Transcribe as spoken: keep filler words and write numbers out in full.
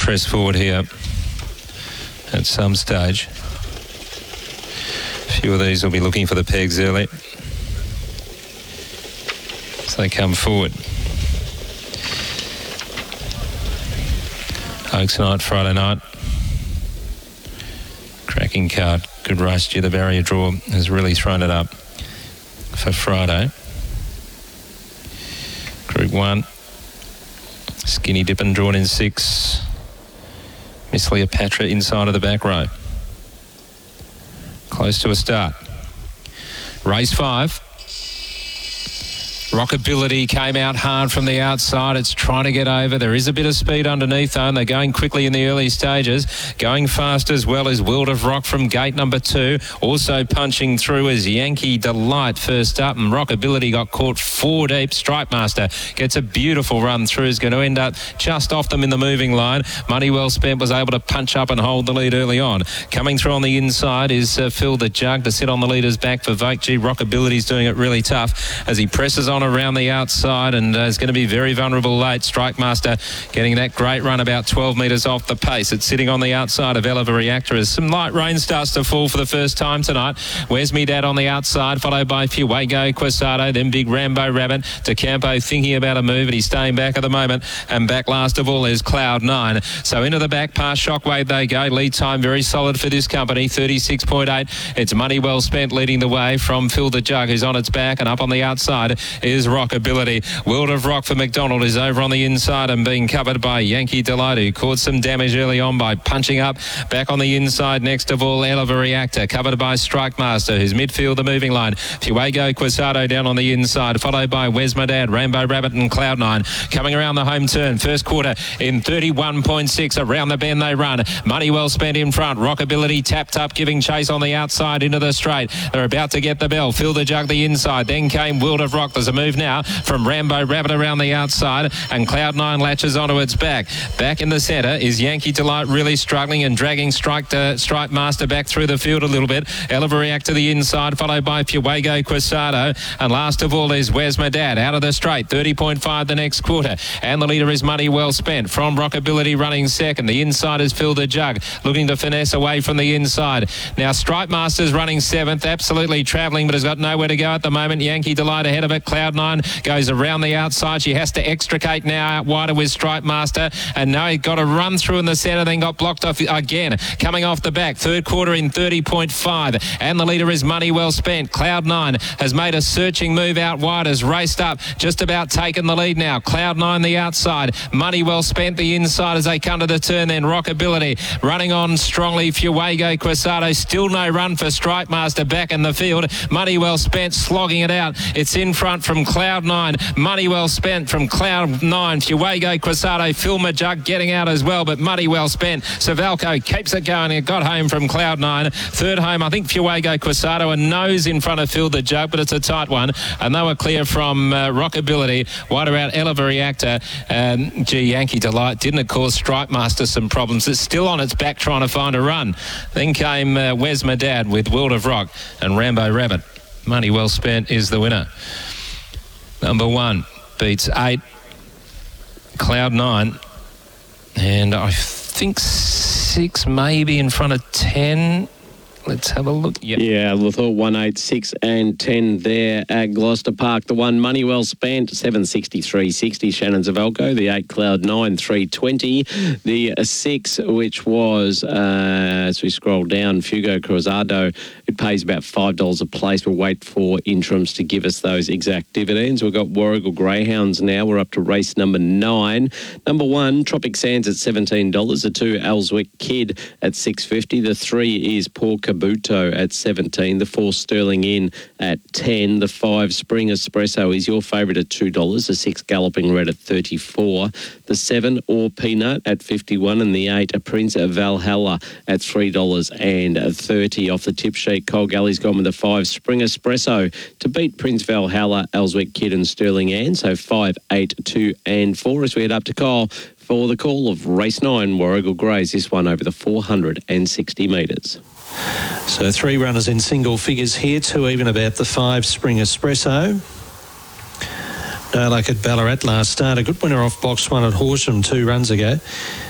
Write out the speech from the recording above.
press forward here at some stage. A few of these will be looking for the pegs early as they come forward. Oaks night, Friday night. Cracking card. Good race due. The barrier draw has really thrown it up for Friday. Group one. Skinny Dippin' drawn in six. Miss Cleopatra inside of the back row. Close to a start. Race five. Rockability came out hard from the outside. It's trying to get over. There is a bit of speed underneath, though, and they're going quickly in the early stages. Going fast as well as World of Rock from gate number two. Also punching through as Yankee Delight first up, and Rockability got caught four deep. Stripe Master gets a beautiful run through. Is going to end up just off them in the moving line. Money well spent was able to punch up and hold the lead early on. Coming through on the inside is uh, Phil the Jug to sit on the leader's back for Vogue G. Rockability's doing it really tough as he presses on around the outside and uh, is going to be very vulnerable late. Strike Master getting that great run about twelve metres off the pace. It's sitting on the outside of Eleva Reactor as some light rain starts to fall for the first time tonight. Where's Me Dad on the outside, followed by Fuego Quesado, then Big Rambo Rabbit. De Campo thinking about a move, but he's staying back at the moment. And back last of all is Cloud nine. So into the back past Shockwave they go. Lead time very solid for this company, thirty-six point eight. It's Money Well Spent leading the way from Phil the Jug, who's on its back, and up on the outside is Rockability. World of Rock for McDonald is over on the inside and being covered by Yankee Delight, who caused some damage early on by punching up. Back on the inside, next of all, Eleva Reactor, covered by Strike Master, who's midfield the moving line. Fuego Quesado down on the inside, followed by Where's My Dad, Rambo Rabbit and Cloud nine. Coming around the home turn, first quarter in thirty-one point six. Around the bend they run. Money Well Spent in front. Rockability tapped up, giving chase on the outside into the straight. They're about to get the bell. Fill the Jug the inside. Then came World of Rock. There's a move now from Rambo Rabbit around the outside, and Cloud nine latches onto its back. Back in the centre is Yankee Delight, really struggling and dragging Strike to Stripe Master back through the field a little bit. Eleva React to the inside, followed by Fuego Quesado, and last of all is Where's My Dad out of the straight, thirty point five the next quarter, and the leader is Money Well Spent from Rockability running second. The inside is Phil the Jug looking to finesse away from the inside. Now Stripe Master's running seventh, absolutely travelling, but has got nowhere to go at the moment. Yankee Delight ahead of it. Cloud nine goes around the outside. She has to extricate now out wider with Stripe Master, and now he got a run through in the centre, then got blocked off again. Coming off the back, third quarter in thirty point five, and the leader is Money Well Spent. Cloud nine has made a searching move out wide, has raced up, just about taken the lead now. Cloud nine the outside, Money Well Spent the inside as they come to the turn. Then Rockability running on strongly. Fuego Quesado, still no run for Stripe Master back in the field. Money Well Spent slogging it out. It's in front from Cloud nine. Money Well Spent from Cloud nine. Fuego Quesado, Phil the Jug getting out as well, but Money Well Spent. Savalco keeps it going. It got home from Cloud nine. Third home, I think Fuego Quesado, a nose in front of Phil the Jug, but it's a tight one. And they were clear from uh, Rockability. Wider out Eleva Reactor. Um, gee, Yankee Delight didn't, of course, Stripe Master some problems. It's still on its back trying to find a run. Then came uh, Where's My Dad with World of Rock and Rambo Rabbit. Money Well Spent is the winner. Number one beats eight, Cloud nine, and I think six maybe in front of ten. Let's have a look. Yep. Yeah, we thought one, eight, six and ten there at Gloucester Park. The one, Money Well Spent, seven sixty-three sixty, Shannon Zavalco. The eight, Cloud nine, three twenty. The six, which was, uh, as we scroll down, Fuego Cruzado, it pays about five dollars a place. We'll wait for interims to give us those exact dividends. We've got Warrigal Greyhounds now. We're up to race number nine. Number one, Tropic Sands at seventeen dollars. The two, Ellswick Kid at six fifty. The three is Paul Kabuto at seventeen. The four, Sterling Inn at ten. The five, Spring Espresso is your favourite at two dollars. The six, Galloping Red at thirty-four. The seven, Or Peanut at fifty-one. And the eight, Prince Valhalla at three dollars thirty. Off the tip sheet, Cole Galley's gone with the five, Spring Espresso to beat Prince Valhalla, Ellswick Kid and Sterling Ann. So five, eight, two and four as we head up to Cole for the call of race nine, Warrigal Greys. This one over the four hundred sixty metres. So three runners in single figures here, two even about the five, Spring Espresso. No luck at Ballarat last start. A good winner off box one at Horsham two runs ago.